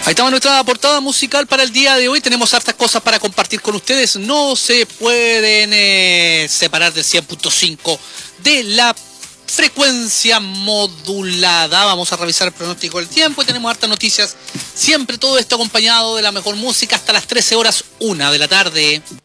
Ahí estaba nuestra portada musical para el día de hoy. Tenemos hartas cosas para compartir con ustedes. No se pueden separar del 100.5 de la frecuencia modulada. Vamos a revisar el pronóstico del tiempo y tenemos hartas noticias. Siempre todo esto acompañado de la mejor música hasta las 13 horas 1 de la tarde.